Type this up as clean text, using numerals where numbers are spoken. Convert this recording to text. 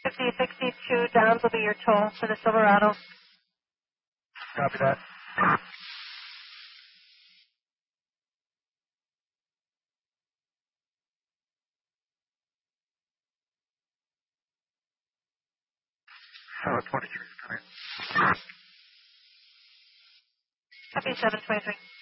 5062 downs will be your toll for the Silverado. Copy that. Oh, 23 is coming. Copy 723.